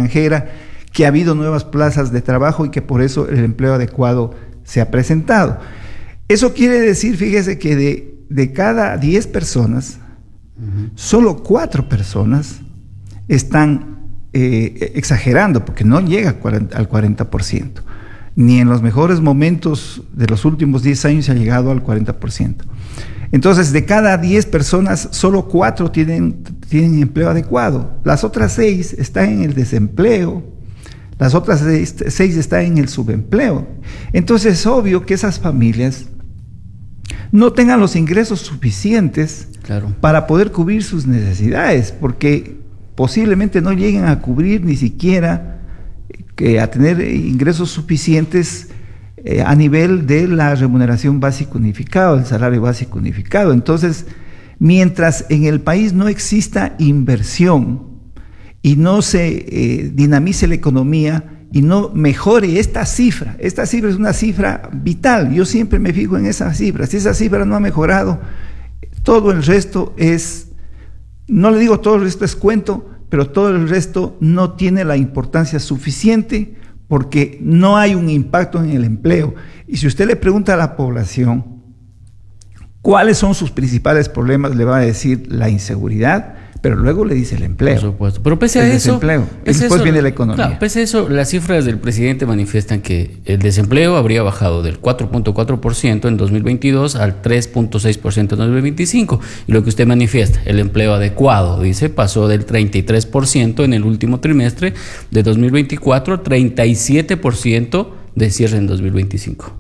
extranjera, que ha habido nuevas plazas de trabajo y que por eso el empleo adecuado se ha presentado. Eso quiere decir, fíjese, que de cada 10 personas, solo 4 personas están exagerando, porque no llega al 40%. Ni en los mejores momentos de los últimos 10 años se ha llegado al 40%. Entonces, de cada 10 personas, solo 4 tienen empleo adecuado. Las otras 6 están en el desempleo, las otras 6 están en el subempleo. Entonces, es obvio que esas familias no tengan los ingresos suficientes, claro, para poder cubrir sus necesidades, porque posiblemente no lleguen a cubrir ni siquiera a tener ingresos suficientes a nivel de la remuneración básica unificada, el salario básico unificado. Entonces, mientras en el país no exista inversión y no se dinamice la economía y no mejore esta cifra es una cifra vital. Yo siempre me fijo en esa cifra. Si esa cifra no ha mejorado, todo el resto no le digo todo el resto es cuento, pero todo el resto no tiene la importancia suficiente, porque no hay un impacto en el empleo. Y si usted le pregunta a la población cuáles son sus principales problemas, le va a decir la inseguridad, pero luego le dice el empleo. Por supuesto. Pero pese a eso, después viene la economía. Claro, pese a eso, las cifras del presidente manifiestan que el desempleo habría bajado del 4.4% en 2022 al 3.6% en 2025. Y lo que usted manifiesta, el empleo adecuado, dice, pasó del 33% en el último trimestre de 2024 a 37% de cierre en 2025.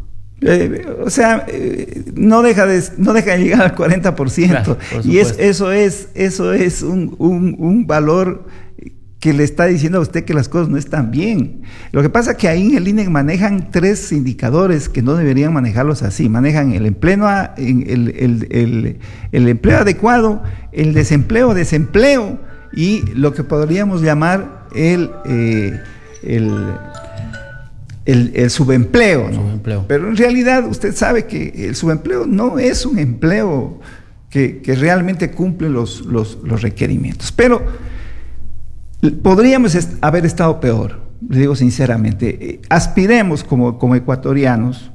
No deja de llegar al 40%. Claro, y eso es un valor que le está diciendo a usted que las cosas no están bien. Lo que pasa es que ahí en el INE manejan 3 indicadores que no deberían manejarlos así. Manejan el empleo adecuado, el desempleo y lo que podríamos llamar el subempleo, ¿no? Subempleo. Pero en realidad usted sabe que el subempleo no es un empleo que realmente cumple los requerimientos. Pero podríamos haber estado peor, le digo sinceramente. Aspiremos como ecuatorianos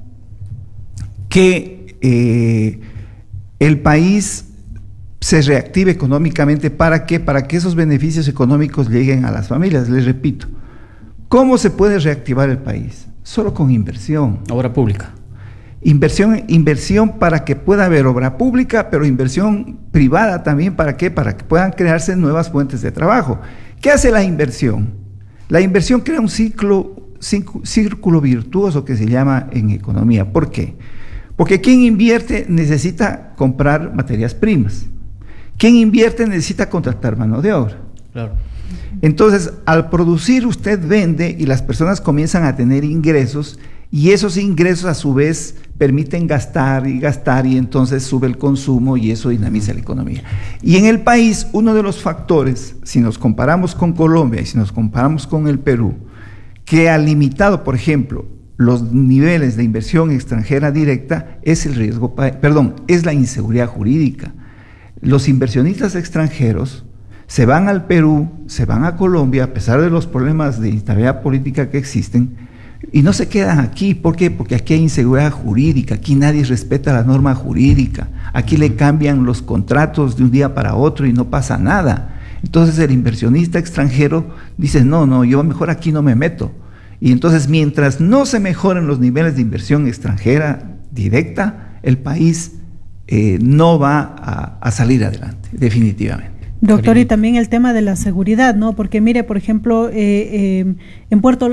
que el país se reactive económicamente. ¿Para qué? Para que esos beneficios económicos lleguen a las familias. Les repito, ¿cómo se puede reactivar el país? Solo con inversión. Obra pública. Inversión para que pueda haber obra pública, pero inversión privada también. ¿Para qué? Para que puedan crearse nuevas fuentes de trabajo. ¿Qué hace la inversión? La inversión crea un círculo virtuoso que se llama en economía. ¿Por qué? Porque quien invierte necesita comprar materias primas. Quien invierte necesita contratar mano de obra. Claro. Entonces, al producir, usted vende y las personas comienzan a tener ingresos, y esos ingresos a su vez permiten gastar y entonces sube el consumo y eso dinamiza la economía. Y en el país, uno de los factores, si nos comparamos con Colombia y si nos comparamos con el Perú, que ha limitado, por ejemplo, los niveles de inversión extranjera directa, es la inseguridad jurídica. Los inversionistas extranjeros se van al Perú, se van a Colombia, a pesar de los problemas de inestabilidad política que existen, y no se quedan aquí. ¿Por qué? Porque aquí hay inseguridad jurídica, aquí nadie respeta la norma jurídica, aquí le cambian los contratos de un día para otro y no pasa nada. Entonces el inversionista extranjero dice, no, yo mejor aquí no me meto. Y entonces, mientras no se mejoren los niveles de inversión extranjera directa, el país no va a salir adelante, definitivamente. Doctor, y también el tema de la seguridad, ¿no? Porque mire, por ejemplo, en Puerto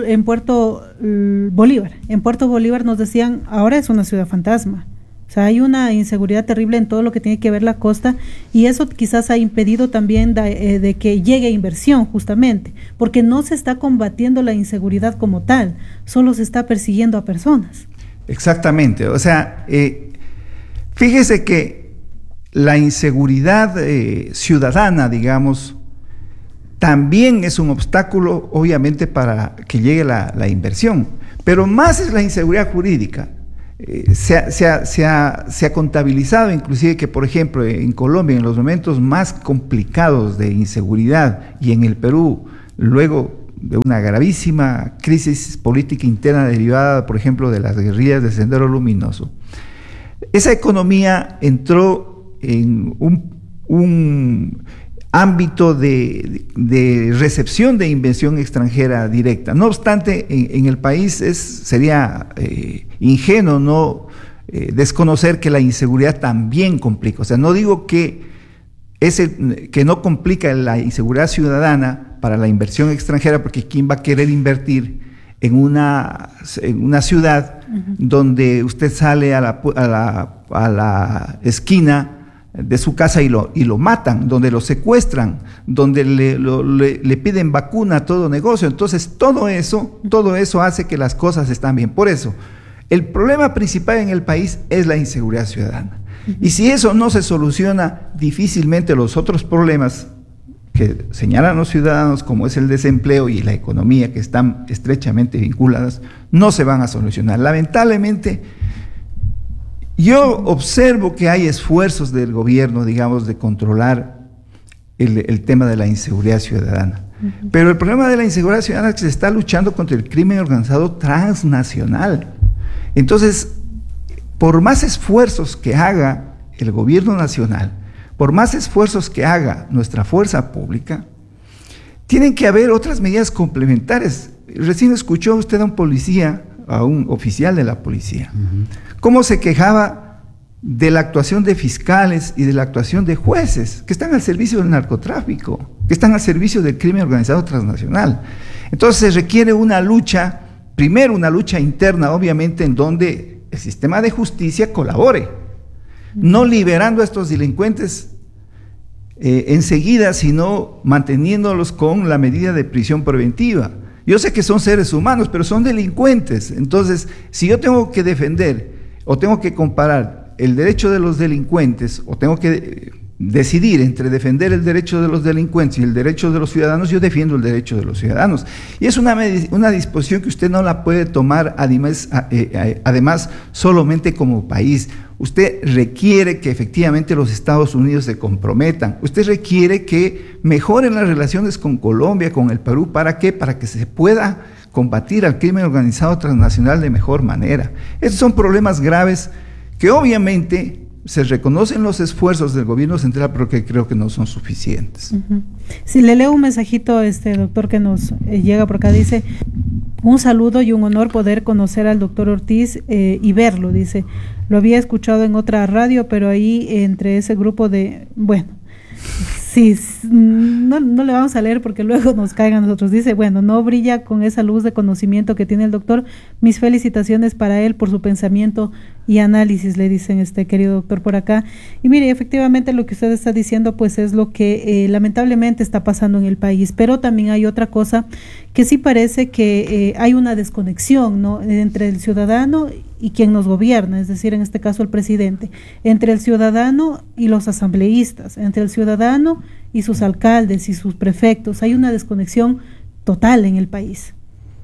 Bolívar nos decían, ahora es una ciudad fantasma. O sea, hay una inseguridad terrible en todo lo que tiene que ver la costa, y eso quizás ha impedido también de que llegue inversión, justamente, porque no se está combatiendo la inseguridad como tal, solo se está persiguiendo a personas. Exactamente, o sea, fíjese que la inseguridad ciudadana, digamos, también es un obstáculo, obviamente, para que llegue la inversión, pero más es la inseguridad jurídica. Se ha contabilizado inclusive que, por ejemplo, en Colombia, en los momentos más complicados de inseguridad, y en el Perú, luego de una gravísima crisis política interna derivada, por ejemplo, de las guerrillas del Sendero Luminoso, esa economía entró en un ámbito de recepción de inversión extranjera directa. No obstante, en el país sería ingenuo no desconocer que la inseguridad también complica. O sea, no digo que no complica la inseguridad ciudadana para la inversión extranjera, porque ¿quién va a querer invertir en una ciudad donde usted sale a la esquina de su casa y lo matan, donde lo secuestran, donde le piden vacuna a todo negocio? Entonces todo eso hace que las cosas están bien. Por eso, el problema principal en el país es la inseguridad ciudadana. Y si eso no se soluciona, difícilmente los otros problemas que señalan los ciudadanos, como es el desempleo y la economía, que están estrechamente vinculadas, no se van a solucionar. Lamentablemente, yo observo que hay esfuerzos del gobierno, digamos, de controlar el tema de la inseguridad ciudadana. Pero el problema de la inseguridad ciudadana es que se está luchando contra el crimen organizado transnacional. Entonces, por más esfuerzos que haga el gobierno nacional, por más esfuerzos que haga nuestra fuerza pública, tienen que haber otras medidas complementarias. Recién escuchó usted a un policía, a un oficial de la policía, cómo se quejaba de la actuación de fiscales y de la actuación de jueces que están al servicio del narcotráfico, que están al servicio del crimen organizado transnacional. Entonces se requiere una lucha, primero una lucha interna, obviamente, en donde el sistema de justicia colabore, no liberando a estos delincuentes enseguida, sino manteniéndolos con la medida de prisión preventiva. Yo sé que son seres humanos, pero son delincuentes. Entonces, si yo tengo que defender o tengo que comparar el derecho de los delincuentes, o tengo que decidir entre defender el derecho de los delincuentes y el derecho de los ciudadanos, yo defiendo el derecho de los ciudadanos. Y es una disposición que usted no la puede tomar además solamente como país. Usted requiere que efectivamente los Estados Unidos se comprometan. Usted requiere que mejoren las relaciones con Colombia, con el Perú. ¿Para qué? Para que se pueda combatir al crimen organizado transnacional de mejor manera. Estos son problemas graves que obviamente se reconocen los esfuerzos del gobierno central, pero que creo que no son suficientes. Si le leo un mensajito, doctor, que nos llega por acá, dice: un saludo y un honor poder conocer al doctor Ortiz y verlo, dice. Lo había escuchado en otra radio, pero ahí entre ese grupo de, bueno, sí, no le vamos a leer porque luego nos caigan a nosotros. Dice, bueno, no brilla con esa luz de conocimiento que tiene el doctor. Mis felicitaciones para él por su pensamiento y análisis, le dicen querido doctor por acá. Y mire, efectivamente lo que usted está diciendo pues es lo que lamentablemente está pasando en el país, pero también hay otra cosa que sí parece que hay una desconexión, ¿no?, entre el ciudadano y quien nos gobierna, es decir, en este caso el presidente, entre el ciudadano y los asambleístas, entre el ciudadano y sus alcaldes y sus prefectos. Hay una desconexión total en el país.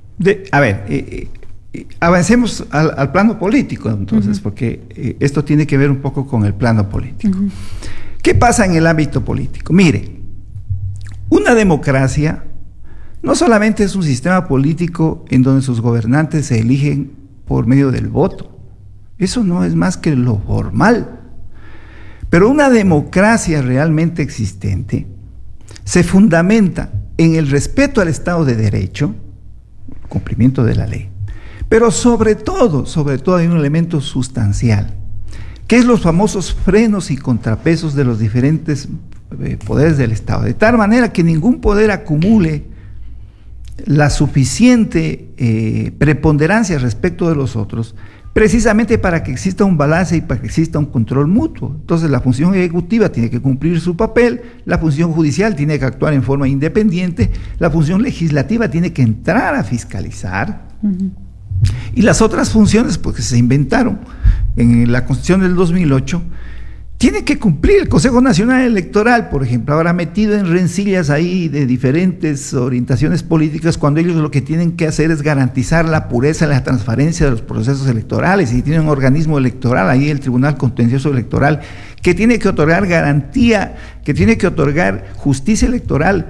Avancemos al plano político, entonces, porque esto tiene que ver un poco con el plano político. ¿Qué pasa en el ámbito político? Mire, una democracia no solamente es un sistema político en donde sus gobernantes se eligen por medio del voto. Eso no es más que lo formal. Pero una democracia realmente existente se fundamenta en el respeto al Estado de Derecho, cumplimiento de la ley, pero sobre todo hay un elemento sustancial, que es los famosos frenos y contrapesos de los diferentes poderes del Estado, de tal manera que ningún poder acumule la suficiente preponderancia respecto de los otros, precisamente para que exista un balance y para que exista un control mutuo. Entonces la función ejecutiva tiene que cumplir su papel, la función judicial tiene que actuar en forma independiente, la función legislativa tiene que entrar a fiscalizar, y las otras funciones pues, que se inventaron en la Constitución del 2008, tiene que cumplir. El Consejo Nacional Electoral, por ejemplo, ahora metido en rencillas ahí de diferentes orientaciones políticas, cuando ellos lo que tienen que hacer es garantizar la pureza y la transparencia de los procesos electorales, y tienen un organismo electoral, ahí el Tribunal Contencioso Electoral, que tiene que otorgar garantía, que tiene que otorgar justicia electoral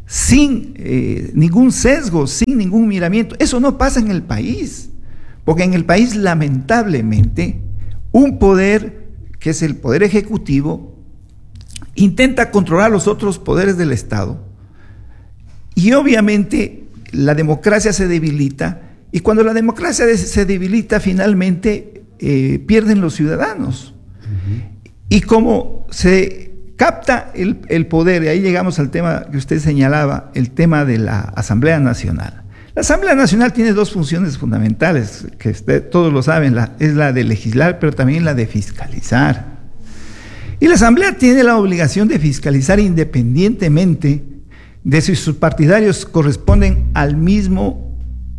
sin ningún sesgo, sin ningún miramiento. Eso no pasa en el país, porque en el país lamentablemente un poder, que es el poder ejecutivo, intenta controlar los otros poderes del Estado y obviamente la democracia se debilita, y cuando la democracia se debilita finalmente pierden los ciudadanos. Y como se capta el poder, y ahí llegamos al tema que usted señalaba, el tema de la Asamblea Nacional. La Asamblea Nacional tiene dos funciones fundamentales, que todos lo saben, es la de legislar, pero también la de fiscalizar. Y la Asamblea tiene la obligación de fiscalizar independientemente de si sus partidarios corresponden al mismo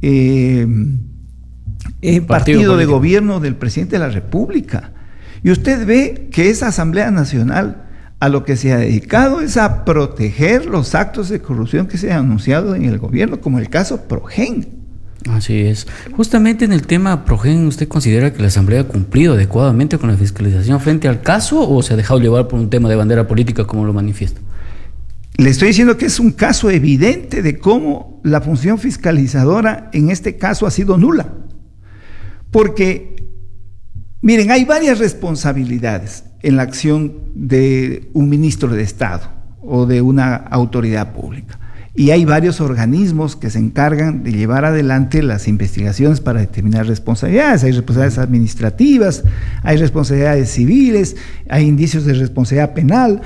partido de gobierno del presidente de la República. Y usted ve que esa Asamblea Nacional a lo que se ha dedicado es a proteger los actos de corrupción que se han anunciado en el gobierno, como el caso Progen. Así es. Justamente en el tema Progen, ¿usted considera que la Asamblea ha cumplido adecuadamente con la fiscalización frente al caso o se ha dejado llevar por un tema de bandera política como lo manifiesta? Le estoy diciendo que es un caso evidente de cómo la función fiscalizadora en este caso ha sido nula. Porque, miren, hay varias responsabilidades en la acción de un ministro de Estado o de una autoridad pública. Y hay varios organismos que se encargan de llevar adelante las investigaciones para determinar responsabilidades. Hay responsabilidades administrativas, hay responsabilidades civiles, hay indicios de responsabilidad penal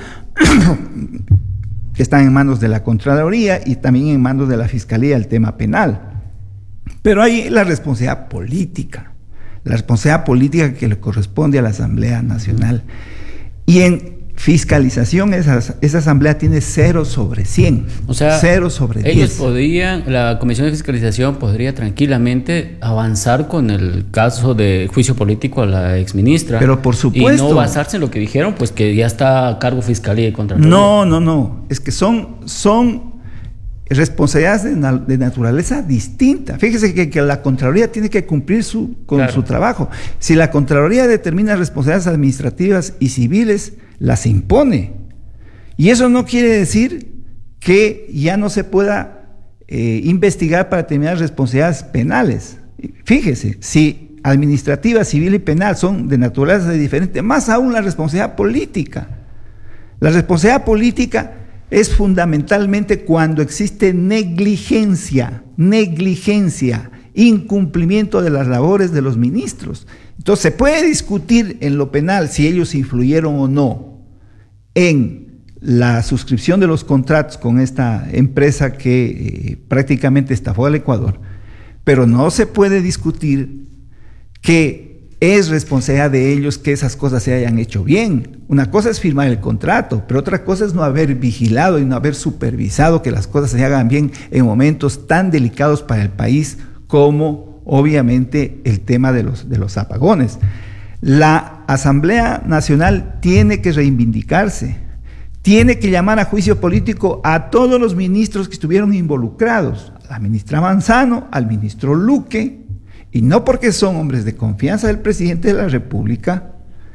que están en manos de la Contraloría y también en manos de la Fiscalía, el tema penal. Pero hay la responsabilidad política que le corresponde a la Asamblea Nacional. Y en fiscalización esa Asamblea tiene 0 sobre 100. O sea, 0 sobre 10. La Comisión de Fiscalización podría tranquilamente avanzar con el caso de juicio político a la exministra. Pero por supuesto. Y no basarse en lo que dijeron, pues que ya está a cargo Fiscalía y Contraloría. No. Es que son responsabilidades de naturaleza distinta. Fíjese que la Contraloría tiene que cumplir con su trabajo. Si la Contraloría determina responsabilidades administrativas y civiles, las impone. Y eso no quiere decir que ya no se pueda investigar para determinar responsabilidades penales. Fíjese, si administrativa, civil y penal son de naturaleza diferente, más aún la responsabilidad política. La responsabilidad política es fundamentalmente cuando existe negligencia, incumplimiento de las labores de los ministros. Entonces se puede discutir en lo penal si ellos influyeron o no en la suscripción de los contratos con esta empresa que prácticamente estafó al Ecuador, pero no se puede discutir que es responsabilidad de ellos que esas cosas se hayan hecho bien. Una cosa es firmar el contrato, pero otra cosa es no haber vigilado y no haber supervisado que las cosas se hagan bien en momentos tan delicados para el país como obviamente el tema de los apagones. La Asamblea Nacional tiene que reivindicarse, tiene que llamar a juicio político a todos los ministros que estuvieron involucrados, a la ministra Manzano, al ministro Luque, y no porque son hombres de confianza del presidente de la República,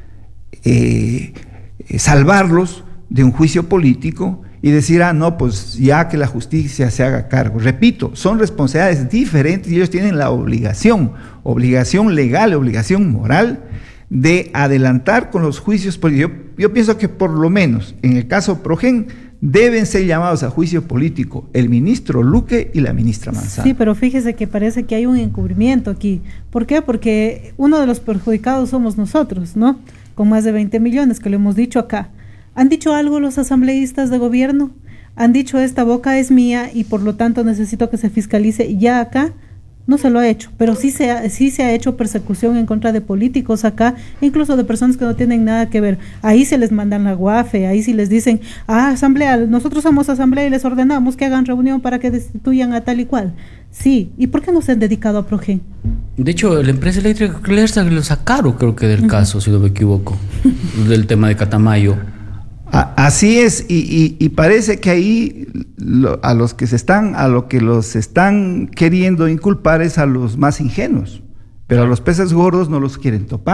salvarlos de un juicio político y decir, no, pues ya que la justicia se haga cargo. Repito, son responsabilidades diferentes y ellos tienen la obligación legal, obligación moral de adelantar con los juicios políticos. Yo pienso que por lo menos en el caso Progen deben ser llamados a juicio político el ministro Luque y la ministra Manzano. Sí, pero fíjese que parece que hay un encubrimiento aquí. ¿Por qué? Porque uno de los perjudicados somos nosotros, ¿no? Con más de 20 millones, que lo hemos dicho acá. ¿Han dicho algo los asambleístas de gobierno? ¿Han dicho esta boca es mía y por lo tanto necesito que se fiscalice? Ya acá no se lo ha hecho, pero sí se ha hecho persecución en contra de políticos acá, incluso de personas que no tienen nada que ver. Ahí se les mandan la guafe, ahí sí les dicen, asamblea, nosotros somos asamblea y les ordenamos que hagan reunión para que destituyan a tal y cual. Sí, ¿y por qué no se han dedicado a Progen? De hecho, la empresa eléctrica lo sacaron, creo que del caso, si no me equivoco, del tema de Catamayo. Así es, y parece que ahí a lo que los están queriendo inculpar es a los más ingenuos, pero a los peces gordos no los quieren topar.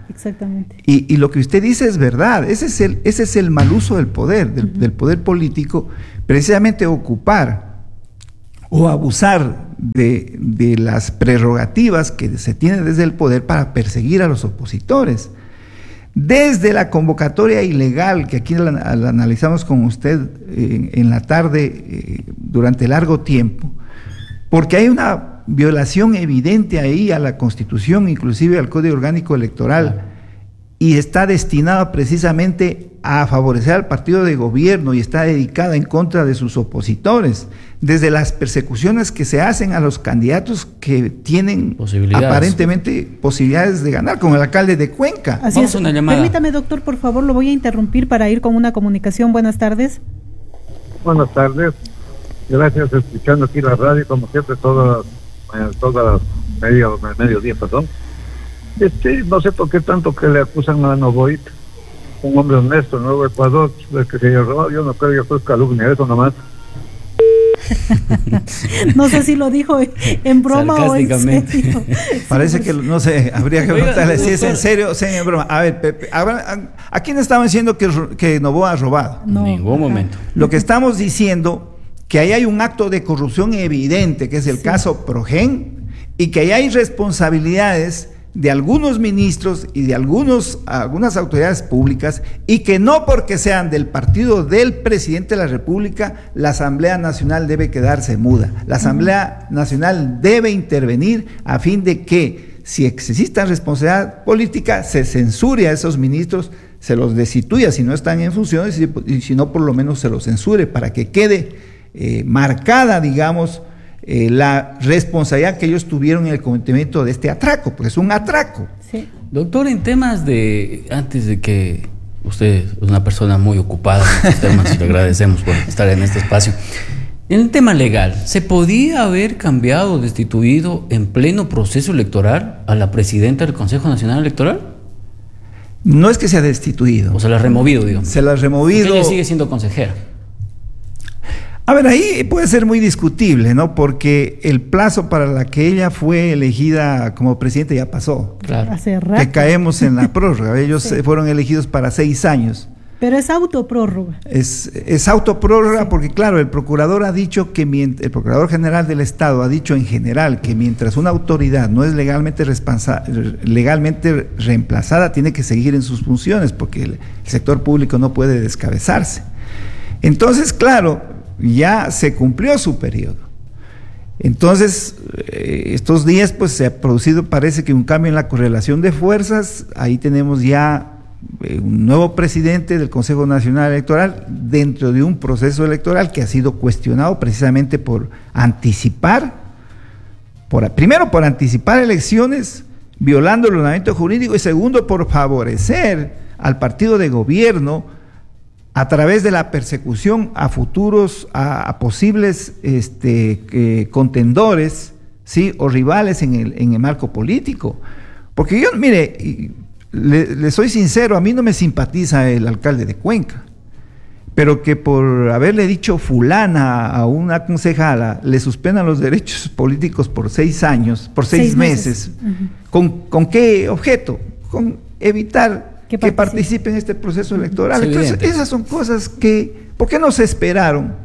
Exactamente. Y lo que usted dice es verdad. Ese es el mal uso del poder, del poder político, precisamente ocupar o abusar de las prerrogativas que se tienen desde el poder para perseguir a los opositores. Desde la convocatoria ilegal, que aquí la analizamos con usted en la tarde durante largo tiempo, porque hay una violación evidente ahí a la Constitución, inclusive al Código Orgánico Electoral, y está destinada precisamente a favorecer al partido de gobierno y está dedicada en contra de sus opositores, desde las persecuciones que se hacen a los candidatos que tienen aparentemente posibilidades de ganar, como el alcalde de Cuenca. Así es. Una llamada. Permítame, doctor, por favor, lo voy a interrumpir para ir con una comunicación. Buenas tardes. Buenas tardes. Gracias, escuchando aquí la radio, como siempre, todas mediodía, perdón. No sé por qué tanto que le acusan a Novoit, un hombre honesto, Nuevo Ecuador, que se robó. Yo no creo que fue calumnia, eso nomás. No sé si lo dijo en broma o en serio. Parece que, no sé, habría que preguntarle si es en serio o si es en broma. A ver, Pepe, ¿a quién estaban diciendo que Novoa ha robado? No, en ningún momento. Lo que estamos diciendo, que ahí hay un acto de corrupción evidente, que es el caso Progen, y que ahí hay responsabilidades de algunos ministros y de algunas autoridades públicas, y que no porque sean del partido del presidente de la República, la Asamblea Nacional debe quedarse muda. La Asamblea Nacional debe intervenir a fin de que, si existe responsabilidad política, se censure a esos ministros, se los destituya si no están en funciones, y si no, por lo menos se los censure, para que quede marcada, digamos, la responsabilidad que ellos tuvieron en el cometimiento de este atraco, porque es un atraco. Sí. Doctor, en temas antes de que usted es una persona muy ocupada en estos temas, y le agradecemos por estar en este espacio. En el tema legal, ¿se podía haber cambiado, destituido en pleno proceso electoral a la presidenta del Consejo Nacional Electoral? No es que se ha destituido. O se la ha removido, digamos. Se la ha removido. Porque ella sigue siendo consejera. A ver, ahí puede ser muy discutible, ¿no? Porque el plazo para la que ella fue elegida como presidente ya pasó. Claro. Hace rato. Que caemos en la prórroga. Ellos fueron elegidos para 6 años. Pero es autoprórroga. Es autoprórroga, sí. Porque claro, el procurador ha dicho que el Procurador General del Estado ha dicho en general que mientras una autoridad no es legalmente reemplazada, tiene que seguir en sus funciones, porque el sector público no puede descabezarse. Entonces, claro, ya se cumplió su periodo. Entonces, estos días pues se ha producido, parece que un cambio en la correlación de fuerzas. Ahí tenemos ya un nuevo presidente del Consejo Nacional Electoral dentro de un proceso electoral que ha sido cuestionado precisamente por anticipar, primero por anticipar elecciones violando el ordenamiento jurídico, y segundo por favorecer al partido de gobierno a través de la persecución a futuros, a posibles contendores, ¿sí? O rivales en el marco político. Porque yo, mire, le soy sincero, a mí no me simpatiza el alcalde de Cuenca, pero que por haberle dicho fulana a una concejala le suspendan los derechos políticos por 6 años, por 6 meses. ¿Con qué objeto? Con evitar que participe en este proceso electoral. Entonces, esas son cosas que, ¿por qué no se esperaron?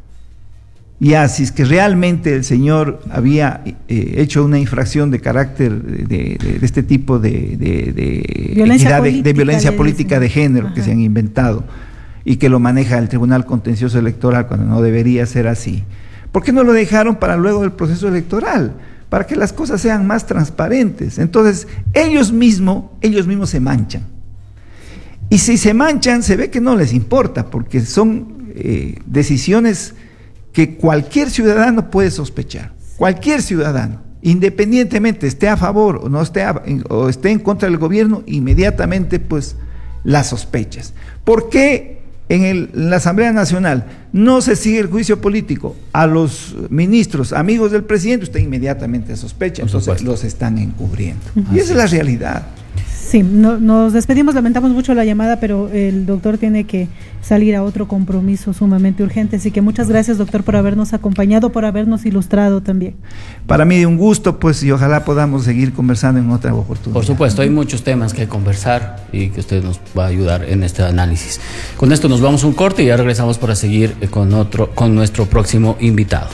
Ya, si es que realmente el señor había hecho una infracción de carácter de este tipo de violencia política de género, que se han inventado y que lo maneja el Tribunal Contencioso Electoral cuando no debería ser así, ¿por qué no lo dejaron para luego del proceso electoral? Para que las cosas sean más transparentes. Entonces, ellos mismos se manchan. Y si se manchan, se ve que no les importa, porque son decisiones que cualquier ciudadano puede sospechar. Cualquier ciudadano, independientemente esté a favor o no esté o esté en contra del gobierno, inmediatamente pues las sospechas. ¿Por qué en la Asamblea Nacional no se sigue el juicio político a los ministros amigos del presidente? Usted inmediatamente sospecha, entonces los están encubriendo. Y esa es la realidad. Sí, nos despedimos, lamentamos mucho la llamada, pero el doctor tiene que salir a otro compromiso sumamente urgente, así que muchas gracias, doctor, por habernos acompañado, por habernos ilustrado también. Para mí un gusto, pues, y ojalá podamos seguir conversando en otra oportunidad. Por supuesto, hay muchos temas que conversar y que usted nos va a ayudar en este análisis. Con esto nos vamos a un corte y ya regresamos para seguir con nuestro próximo invitado.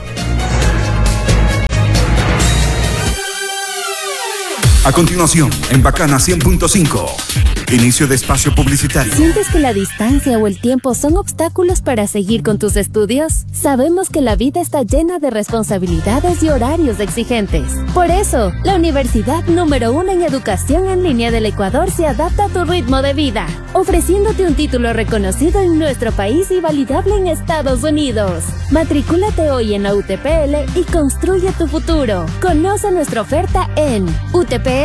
A continuación, en Bacana 100.5, inicio de espacio publicitario. ¿Sientes que la distancia o el tiempo son obstáculos para seguir con tus estudios? Sabemos que la vida está llena de responsabilidades y horarios exigentes. Por eso, la Universidad número 1 en Educación en Línea del Ecuador se adapta a tu ritmo de vida, ofreciéndote un título reconocido en nuestro país y validable en Estados Unidos. Matricúlate hoy en la UTPL y construye tu futuro. Conoce nuestra oferta en utpl.edu.es.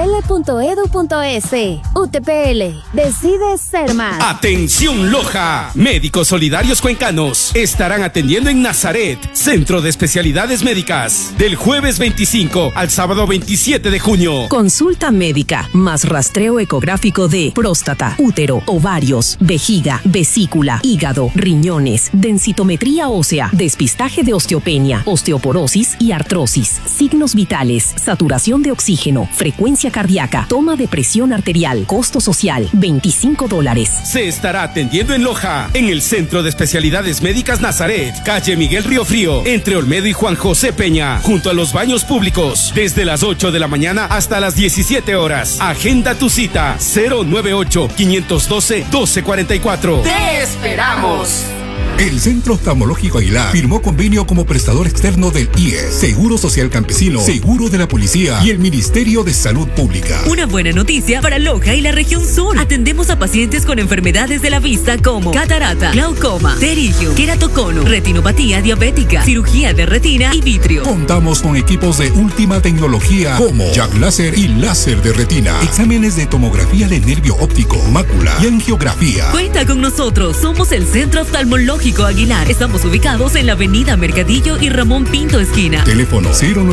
UTPL. Decides ser más. Atención Loja. Médicos Solidarios Cuencanos estarán atendiendo en Nazaret, Centro de Especialidades Médicas, del jueves 25 al sábado 27 de junio. Consulta médica, más rastreo ecográfico de próstata, útero, ovarios, vejiga, vesícula, hígado, riñones, densitometría ósea, despistaje de osteopenia, osteoporosis y artrosis, signos vitales, saturación de oxígeno, frecuencia cardíaca, toma de presión arterial, costo social, $25. Se estará atendiendo en Loja, en el Centro de Especialidades Médicas Nazaret, calle Miguel Río Frío, entre Olmedo y Juan José Peña, junto a los baños públicos, desde las 8 de la mañana hasta las 17 horas. Agenda tu cita, 098-512-1244. ¡Te esperamos! El Centro Oftalmológico Aguilar firmó convenio como prestador externo del IES, Seguro Social Campesino, Seguro de la Policía y el Ministerio de Salud Pública. Una buena noticia para Loja y la región sur. Atendemos a pacientes con enfermedades de la vista como catarata, glaucoma, pterigio, queratocono, retinopatía diabética, cirugía de retina y vitrio. Contamos con equipos de última tecnología como Jack Láser y láser de retina, exámenes de tomografía de nervio óptico, mácula y angiografía. Cuenta con nosotros, somos el Centro Oftalmológico Aguilar. Estamos ubicados en la avenida Mercadillo y Ramón Pinto esquina. Teléfono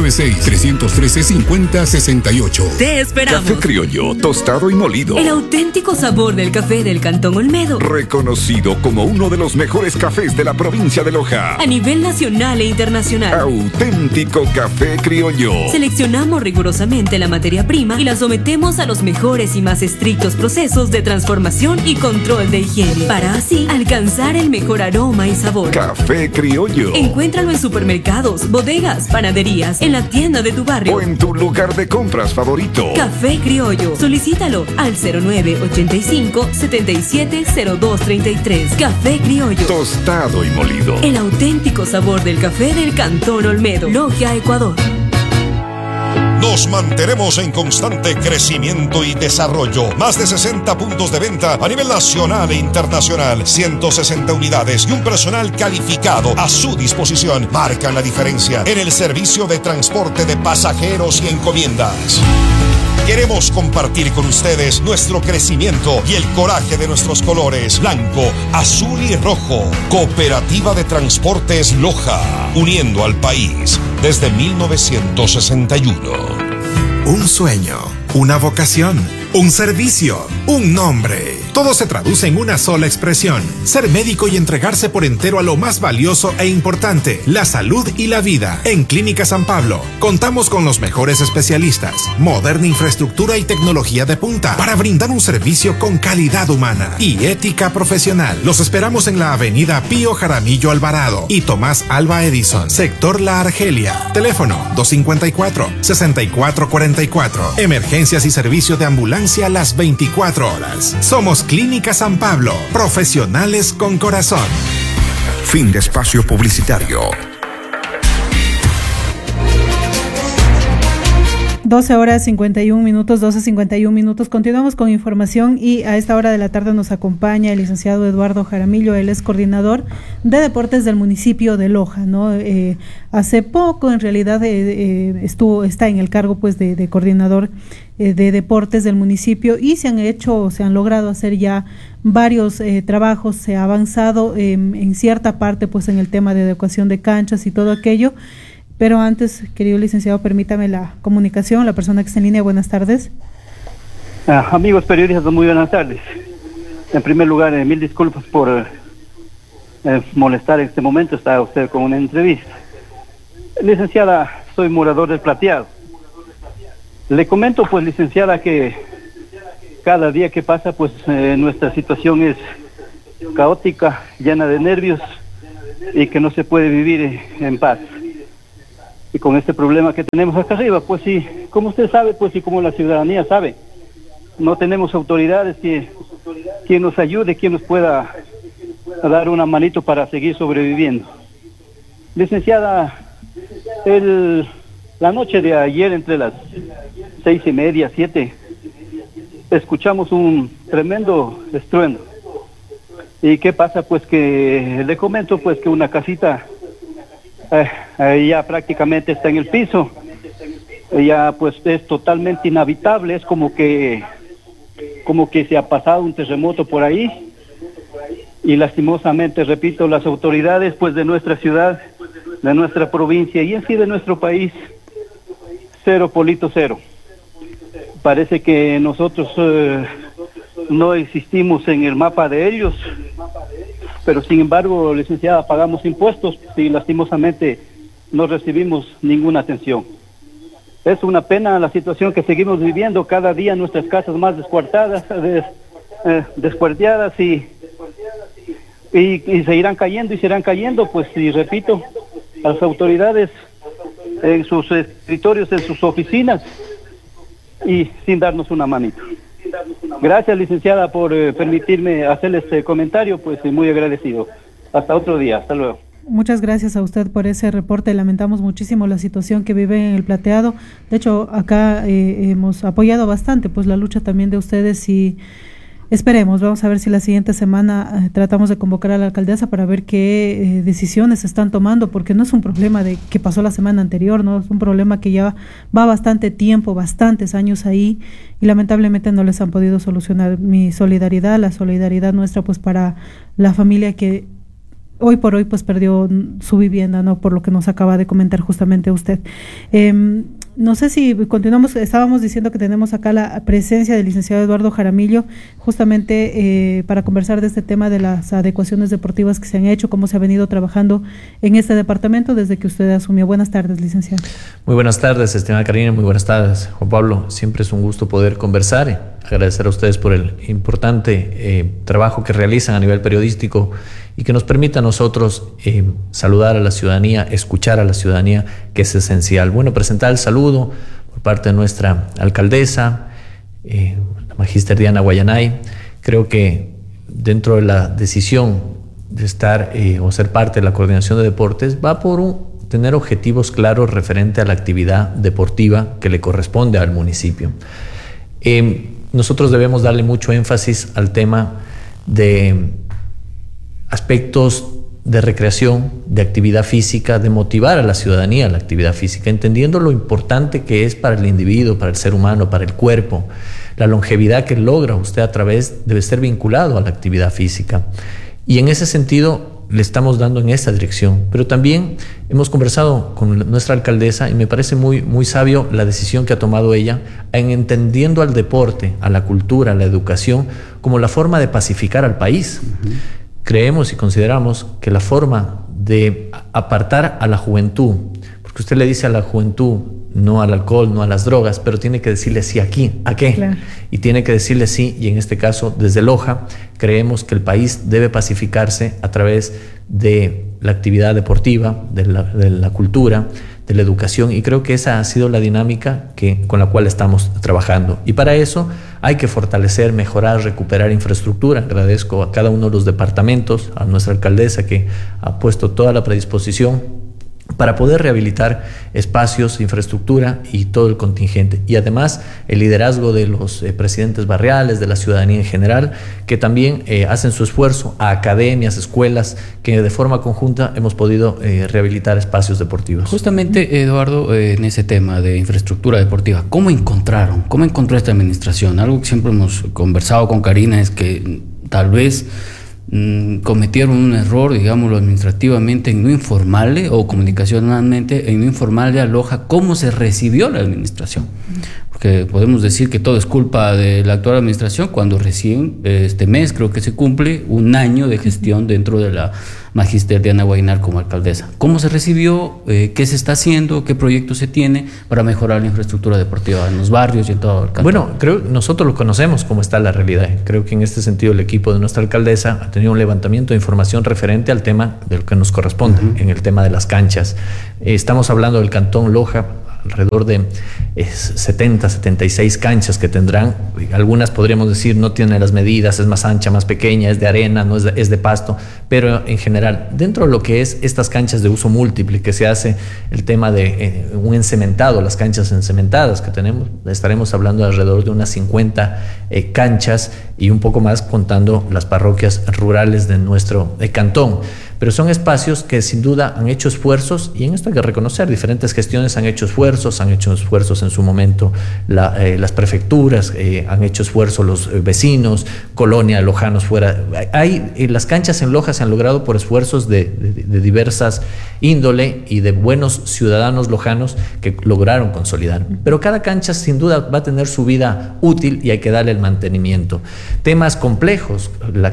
096-313-5068. Te esperamos. Café criollo, tostado y molido. El auténtico sabor del café del Cantón Olmedo. Reconocido como uno de los mejores cafés de la provincia de Loja. A nivel nacional e internacional. Auténtico café criollo. Seleccionamos rigurosamente la materia prima y la sometemos a los mejores y más estrictos procesos de transformación y control de higiene, para así alcanzar el mejor aroma y sabor. Café criollo. Encuéntralo en supermercados, bodegas, panaderías, en la tienda de tu barrio o en tu lugar de compras favorito. Café criollo. Solicítalo al 0985-770233. Café criollo. Tostado y molido. El auténtico sabor del café del Cantón Olmedo. Logia, Ecuador. Nos mantenemos en constante crecimiento y desarrollo. Más de 60 puntos de venta a nivel nacional e internacional. 160 unidades y un personal calificado a su disposición marcan la diferencia en el servicio de transporte de pasajeros y encomiendas. Queremos compartir con ustedes nuestro crecimiento y el coraje de nuestros colores blanco, azul y rojo. Cooperativa de Transportes Loja, uniendo al país desde 1961. Un sueño, una vocación, un servicio, un nombre. Todo se traduce en una sola expresión: ser médico y entregarse por entero a lo más valioso e importante, la salud y la vida. En Clínica San Pablo contamos con los mejores especialistas, moderna infraestructura y tecnología de punta para brindar un servicio con calidad humana y ética profesional. Los esperamos en la avenida Pío Jaramillo Alvarado y Tomás Alba Edison, sector La Argelia. Teléfono 254-6444. Emergencias y servicio de ambulancia las 24 horas. Somos Clínica San Pablo, profesionales con corazón. Fin de espacio publicitario. 12:51 minutos. Continuamos con información y a esta hora de la tarde nos acompaña el licenciado Eduardo Jaramillo. Él es coordinador de deportes del municipio de Loja, ¿no? Hace poco, en realidad, está en el cargo, pues, de coordinador de deportes del municipio, y se han logrado hacer ya varios trabajos. Se ha avanzado en cierta parte, pues, en el tema de adecuación de canchas y todo aquello. Pero antes, querido licenciado, permítame la comunicación. La persona que está en línea, buenas tardes. Amigos periodistas, muy buenas tardes. En primer lugar, mil disculpas por molestar en este momento. Está usted con una entrevista. Licenciada, soy morador del Plateado. Le comento, pues, licenciada, que cada día que pasa, pues, nuestra situación es caótica, llena de nervios y que no se puede vivir en paz. Y con este problema que tenemos acá arriba, pues sí, como usted sabe, pues y como la ciudadanía sabe, no tenemos autoridades que nos ayude, que nos pueda dar una manito para seguir sobreviviendo. Licenciada, la noche de ayer, entre las 6:30, 7, escuchamos un tremendo estruendo. ¿Y qué pasa? Pues que le comento, pues, que una casita ya prácticamente está en el piso, ya pues es totalmente inhabitable, es como que se ha pasado un terremoto por ahí, y lastimosamente, repito, las autoridades, pues, de nuestra ciudad, de nuestra provincia y en sí de nuestro país, cero polito cero. Parece que nosotros no existimos en el mapa de ellos, pero sin embargo, licenciada, pagamos impuestos y lastimosamente no recibimos ninguna atención. Es una pena la situación que seguimos viviendo, cada día nuestras casas más descuartadas, descuarteadas y seguirán cayendo y serán cayendo, pues, y repito, las autoridades en sus escritorios, en sus oficinas, y sin darnos una manito. Gracias, licenciada, por permitirme hacerle este comentario, pues muy agradecido. Hasta otro día, hasta luego. Muchas gracias a usted por ese reporte. Lamentamos muchísimo la situación que vive en el Plateado. De hecho, acá hemos apoyado bastante, pues, la lucha también de ustedes, y esperemos, vamos a ver si la siguiente semana tratamos de convocar a la alcaldesa para ver qué decisiones se están tomando, porque no es un problema de que pasó la semana anterior, no es un problema que ya va bastante tiempo, bastantes años ahí, y lamentablemente no les han podido solucionar. Mi solidaridad, la solidaridad nuestra, pues, para la familia que hoy por hoy, pues, perdió su vivienda, ¿no? Por lo que nos acaba de comentar justamente usted. No sé si continuamos, estábamos diciendo que tenemos acá la presencia del licenciado Eduardo Jaramillo, justamente para conversar de este tema de las adecuaciones deportivas que se han hecho, cómo se ha venido trabajando en este departamento desde que usted asumió. Buenas tardes, licenciado. Muy buenas tardes, estimada Karina, muy buenas tardes, Juan Pablo. Siempre es un gusto poder conversar y agradecer a ustedes por el importante trabajo que realizan a nivel periodístico y que nos permita a nosotros saludar a la ciudadanía, escuchar a la ciudadanía, que es esencial. Bueno, presentar el saludo por parte de nuestra alcaldesa, la magíster Diana Guayanay. Creo que dentro de la decisión de estar o ser parte de la coordinación de deportes va por tener objetivos claros referente a la actividad deportiva que le corresponde al municipio. Nosotros debemos darle mucho énfasis al tema de aspectos de recreación, de actividad física, de motivar a la ciudadanía a la actividad física, entendiendo lo importante que es para el individuo, para el ser humano, para el cuerpo. La longevidad que logra usted a través debe ser vinculado a la actividad física. Y en ese sentido le estamos dando en esa dirección. Pero también hemos conversado con nuestra alcaldesa y me parece muy, muy sabio la decisión que ha tomado ella en entendiendo al deporte, a la cultura, a la educación como la forma de pacificar al país. Creemos y consideramos que la forma de apartar a la juventud, porque usted le dice a la juventud no al alcohol, no a las drogas, pero tiene que decirle sí aquí, ¿a qué? Claro. Y tiene que decirle sí, y en este caso desde Loja creemos que el país debe pacificarse a través de la actividad deportiva, de la cultura, de la educación, y creo que esa ha sido la dinámica con la cual estamos trabajando. Y para eso hay que fortalecer, mejorar, recuperar infraestructura. Agradezco a cada uno de los departamentos, a nuestra alcaldesa que ha puesto toda la predisposición para poder rehabilitar espacios, infraestructura y todo el contingente. Y además el liderazgo de los presidentes barriales, de la ciudadanía en general, que también hacen su esfuerzo, a academias, escuelas, que de forma conjunta hemos podido rehabilitar espacios deportivos. Justamente, Eduardo, en ese tema de infraestructura deportiva, ¿cómo encontró esta administración? Algo que siempre hemos conversado con Karina es que tal vez cometieron un error, digámoslo administrativamente, en no informarle o comunicacionalmente en no informarle a Loja cómo se recibió la administración. que podemos decir que todo es culpa de la actual administración, cuando recién este mes creo que se cumple un año de gestión dentro de la magister Diana Guainar como alcaldesa. ¿Cómo se recibió? ¿Qué se está haciendo? ¿Qué proyectos se tiene para mejorar la infraestructura deportiva en los barrios y en todo el cantón? Bueno, creo que nosotros lo conocemos cómo está la realidad. Creo que en este sentido el equipo de nuestra alcaldesa ha tenido un levantamiento de información referente al tema de lo que nos corresponde, en el tema de las canchas. Estamos hablando del Cantón Loja, alrededor de 70, 76 canchas que tendrán. Algunas podríamos decir no tienen las medidas, es más ancha, más pequeña, es de arena, no es de pasto, pero en general, dentro de lo que es estas canchas de uso múltiple, que se hace el tema de un encementado, las canchas encementadas que tenemos, estaremos hablando de alrededor de unas 50 canchas y un poco más contando las parroquias rurales de nuestro cantón. Pero son espacios que sin duda han hecho esfuerzos, y en esto hay que reconocer, diferentes gestiones han hecho esfuerzos en su momento las prefecturas, han hecho esfuerzos los vecinos, Colonia, Lojanos fuera. Las canchas en Loja se han logrado por esfuerzos de diversas índole y de buenos ciudadanos lojanos que lograron consolidar. Pero cada cancha sin duda va a tener su vida útil y hay que darle el mantenimiento. Temas complejos,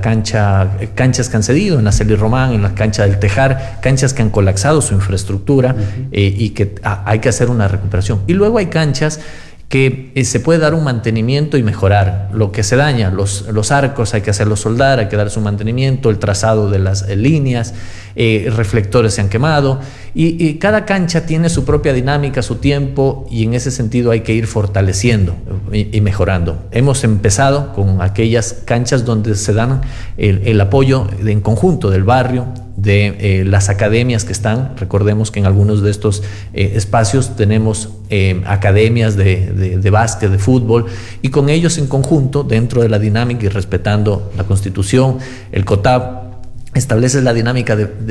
canchas que han cedido en la Celi Román, en la cancha del Tejar, canchas que han colapsado su infraestructura y que hay que hacer una recuperación. Y luego hay canchas que se puede dar un mantenimiento y mejorar lo que se daña, los arcos hay que hacerlos soldar, hay que dar su mantenimiento, el trazado de las líneas, reflectores se han quemado y cada cancha tiene su propia dinámica, su tiempo, y en ese sentido hay que ir fortaleciendo y mejorando. Hemos empezado con aquellas canchas donde se dan el apoyo en conjunto del barrio, de las academias que están. Recordemos que en algunos de estos espacios tenemos academias de básquet, de fútbol, y con ellos en conjunto, dentro de la dinámica y respetando la Constitución, el COTAP establece la dinámica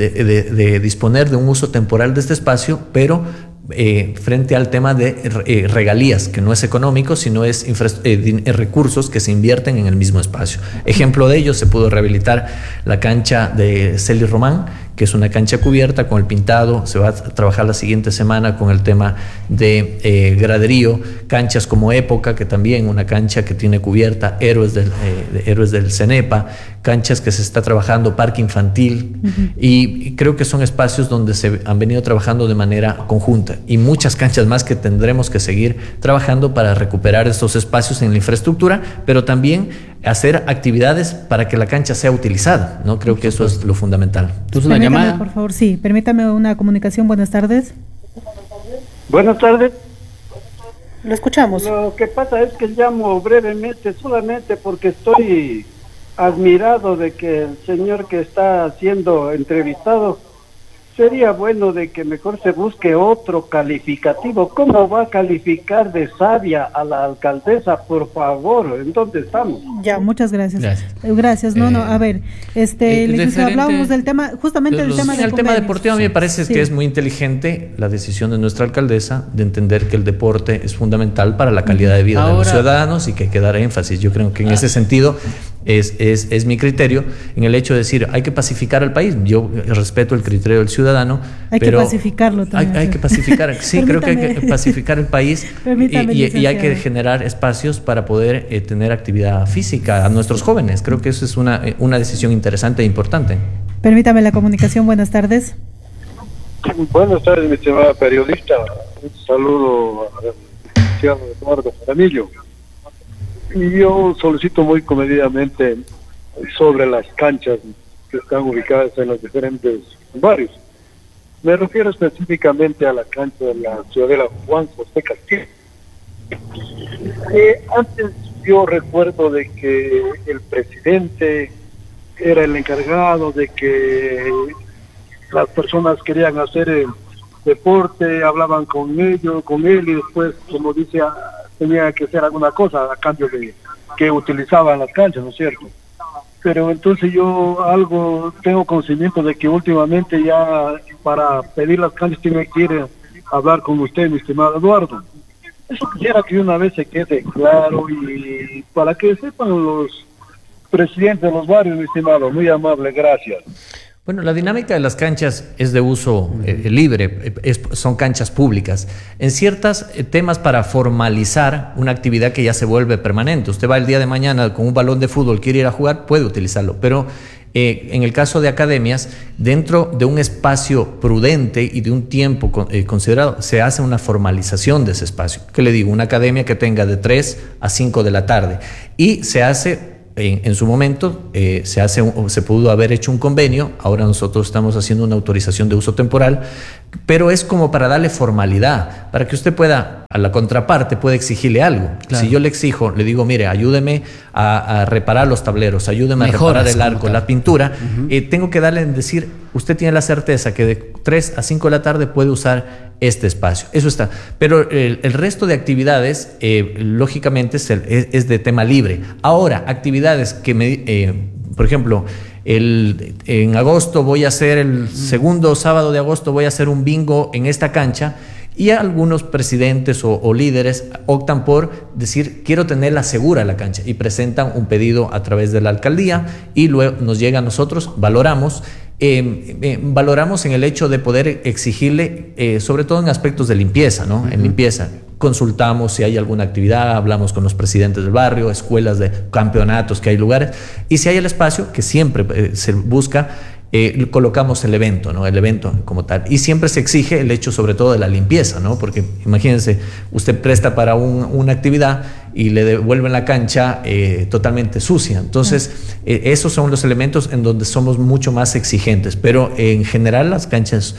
de disponer de un uso temporal de este espacio, pero frente al tema de regalías, que no es económico, sino es recursos que se invierten en el mismo espacio. Ejemplo de ello, se pudo rehabilitar la cancha de Celi Román, que es una cancha cubierta con el pintado. Se va a trabajar la siguiente semana con el tema de graderío. Canchas como Época, que también una cancha que tiene cubierta, Héroes del CENEPA, canchas que se está trabajando, parque infantil, y creo que son espacios donde se han venido trabajando de manera conjunta, y muchas canchas más que tendremos que seguir trabajando para recuperar estos espacios en la infraestructura, pero también hacer actividades para que la cancha sea utilizada, ¿no? Creo que eso es lo fundamental. Una llamada, por favor, sí, permítame una comunicación. Buenas tardes. Buenas tardes. Lo escuchamos. Lo que pasa es que llamo brevemente, solamente porque estoy admirado de que el señor que está siendo entrevistado, sería bueno de que mejor se busque otro calificativo. ¿Cómo va a calificar de sabia a la alcaldesa, por favor? ¿En dónde estamos? Ya, muchas gracias. Gracias. A ver, hablábamos del tema, justamente del tema del tema deportivo. A mí me parece que es muy inteligente la decisión de nuestra alcaldesa de entender que el deporte es fundamental para la calidad de vida de los ciudadanos y que hay que dar énfasis. Yo creo que en ese sentido es mi criterio, en el hecho de decir hay que pacificar al país. Yo respeto el criterio del ciudadano, pero que pacificarlo también. Hay que pacificar, sí, creo que hay que pacificar el país y hay que generar espacios para poder tener actividad física a nuestros jóvenes. Creo que eso es una decisión interesante e importante. Permítame la comunicación. Buenas tardes. Buenas tardes, mi estimada periodista. Un saludo al licenciado Eduardo Jaramillo. Y yo solicito muy comedidamente sobre las canchas que están ubicadas en los diferentes barrios. Me refiero específicamente a la cancha de la ciudadela Juan José Castillo. Antes yo recuerdo de que el presidente era el encargado de que las personas querían hacer el deporte, hablaban con él y después, como dice, tenía que hacer alguna cosa a cambio de que utilizaban las canchas, ¿no es cierto? Pero entonces yo tengo conocimiento de que últimamente ya para pedir las canchas tiene que ir a hablar con usted, mi estimado Eduardo. Eso quisiera que una vez se quede claro y para que sepan los presidentes de los barrios, mi estimado. Muy amable, gracias. Bueno, la dinámica de las canchas es de uso libre, son canchas públicas. En ciertos temas para formalizar una actividad que ya se vuelve permanente. Usted va el día de mañana con un balón de fútbol, quiere ir a jugar, puede utilizarlo, pero en el caso de academias, dentro de un espacio prudente y de un tiempo considerado, se hace una formalización de ese espacio. ¿Qué le digo? Una academia que tenga de 3 a 5 de la tarde y se hace... En su momento se pudo haber hecho un convenio, ahora nosotros estamos haciendo una autorización de uso temporal, pero es como para darle formalidad, para que usted pueda, a la contraparte, pueda exigirle algo. Claro. Si yo le exijo, le digo, mire, ayúdeme a reparar los tableros, ayúdeme a reparar el arco, la pintura, tengo que darle en decir, usted tiene la certeza que de 3 a 5 de la tarde puede usar este espacio. Eso está. Pero el resto de actividades, lógicamente, es de tema libre. Ahora, actividades que, por ejemplo, en agosto voy a hacer, el segundo sábado de agosto voy a hacer un bingo en esta cancha, y algunos presidentes o líderes optan por decir, quiero tenerla segura la cancha, y presentan un pedido a través de la alcaldía, y luego nos llega a nosotros, valoramos en el hecho de poder exigirle, sobre todo en aspectos de limpieza, ¿no? En limpieza. Consultamos si hay alguna actividad, hablamos con los presidentes del barrio, escuelas de campeonatos que hay lugares, y si hay el espacio, que siempre se busca, colocamos el evento, ¿no? El evento como tal. Y siempre se exige el hecho sobre todo de la limpieza, ¿no? Porque imagínense, usted presta para una actividad y le devuelven la cancha totalmente sucia. Entonces, esos son los elementos en donde somos mucho más exigentes. Pero en general las canchas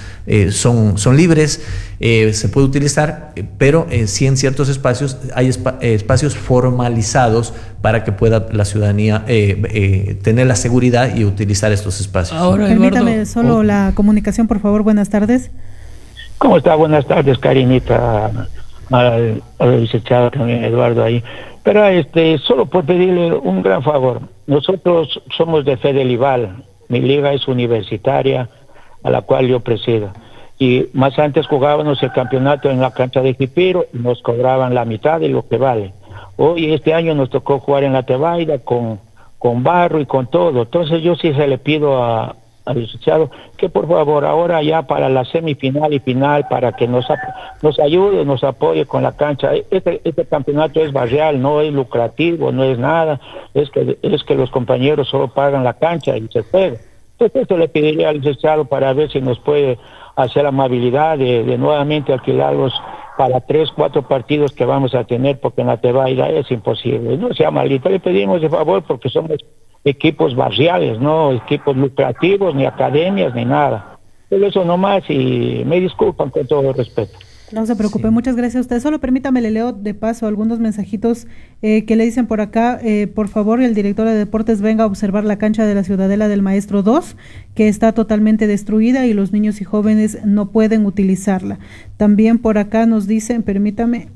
son libres, se puede utilizar, pero sí en ciertos espacios hay espacios formalizados para que pueda la ciudadanía tener la seguridad y utilizar estos espacios. Ahora, permítame solo la comunicación, por favor. Buenas tardes. ¿Cómo está? Buenas tardes, Karinita. Al licenciado también, Eduardo, ahí. Pero solo por pedirle un gran favor. Nosotros somos de Fedelival. Mi liga es universitaria, a la cual yo presido. Y más antes jugábamos el campeonato en la cancha de Jipiro y nos cobraban la mitad de lo que vale. Hoy, este año, nos tocó jugar en la Tebaida con barro y con todo. Entonces yo sí se le pido al licenciado que por favor ahora ya para la semifinal y final, para que nos ayude, nos apoye con la cancha. Este campeonato es barrial, no es lucrativo, no es nada, es que los compañeros solo pagan la cancha y se juega. Entonces esto le pediría al licenciado para ver si nos puede hacer la amabilidad de nuevamente alquilarlos para 3, 4 partidos que vamos a tener, porque en la Tebaida es imposible. No sea malito, le pedimos de favor porque somos equipos barriales, no equipos lucrativos, ni academias, ni nada. Pero eso nomás, y me disculpan con todo respeto. No se preocupe, muchas gracias a usted. Solo permítame, le leo de paso algunos mensajitos que le dicen por acá. Por favor, el director de deportes venga a observar la cancha de la Ciudadela del Maestro 2, que está totalmente destruida y los niños y jóvenes no pueden utilizarla. También por acá nos dicen, permítame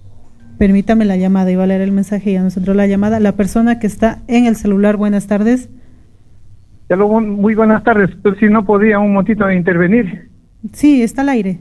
la llamada, iba a leer el mensaje y ya nos entró la llamada. La persona que está en el celular, buenas tardes. Muy buenas tardes, pero si no podía un momentito intervenir. Sí, está al aire.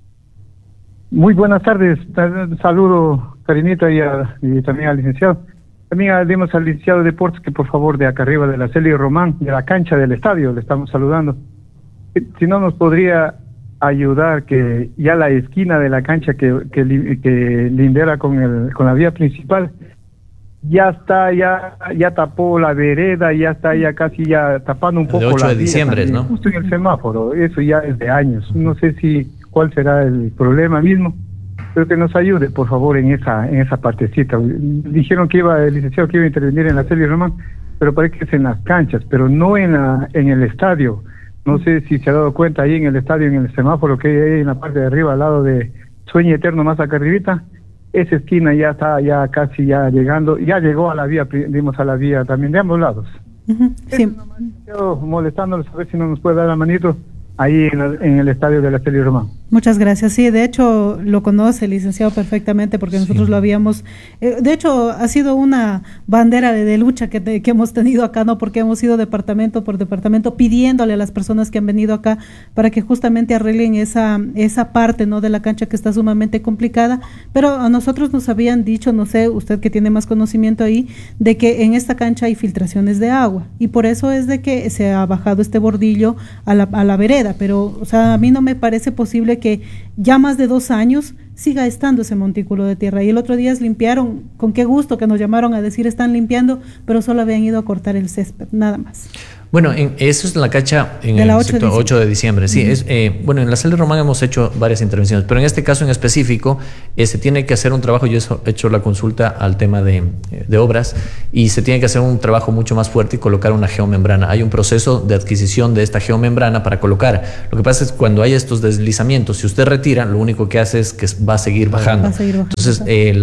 Muy buenas tardes, saludo Karinita y también al licenciado. También dimos al licenciado de deportes que por favor de acá arriba de la Celia Román, de la cancha del estadio, le estamos saludando. Si no nos podría ayudar que ya la esquina de la cancha que lindera con la vía principal ya está, ya tapó la vereda, ya está ya casi ya tapando un poco la vía. El 8 de diciembre, ¿no? Justo en el semáforo, eso ya es de años. No sé cuál será el problema mismo, pero que nos ayude, por favor, en esa partecita. Dijeron que el licenciado que iba a intervenir en la Celia Román, pero parece que es en las canchas, pero no en el estadio. No sé si se ha dado cuenta ahí en el estadio, en el semáforo que hay en la parte de arriba, al lado de Sueño Eterno, más acá arribita. Esa esquina ya está ya casi ya llegando, ya llegó a la vía, dimos a la vía también de ambos lados. Sí. Molestándoles a ver si no nos puede dar la manito ahí en el estadio de la Celia Román. Muchas gracias. Sí, de hecho lo conoce el licenciado perfectamente porque nosotros lo habíamos, de hecho ha sido una bandera de lucha que hemos tenido acá, ¿no? Porque hemos ido departamento por departamento pidiéndole a las personas que han venido acá para que justamente arreglen esa parte, ¿no? De la cancha que está sumamente complicada, pero a nosotros nos habían dicho, no sé, usted que tiene más conocimiento ahí, de que en esta cancha hay filtraciones de agua y por eso es de que se ha bajado este bordillo a la vereda, pero o sea, a mí no me parece posible que ya más de 2 años siga estando ese montículo de tierra. Y el otro día limpiaron, con qué gusto que nos llamaron a decir están limpiando, pero solo habían ido a cortar el césped, nada más. Bueno, eso es la cancha en el sector 8 de diciembre. Sí, bueno, en la Celia Román hemos hecho varias intervenciones, pero en este caso en específico se tiene que hacer un trabajo. Yo he hecho la consulta al tema de obras y se tiene que hacer un trabajo mucho más fuerte y colocar una geomembrana. Hay un proceso de adquisición de esta geomembrana para colocar. Lo que pasa es que cuando hay estos deslizamientos, si usted retira, lo único que hace es que va a seguir bajando. Entonces,